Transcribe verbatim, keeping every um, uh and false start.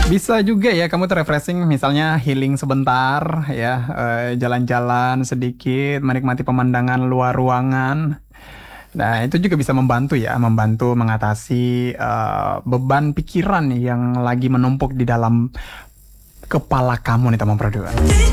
Bisa juga ya kamu tuh refreshing, misalnya healing sebentar ya, eh, jalan-jalan sedikit, menikmati pemandangan luar ruangan. Nah, itu juga bisa membantu ya, membantu mengatasi eh, beban pikiran yang lagi menumpuk di dalam kepala kamu nih teman berdua.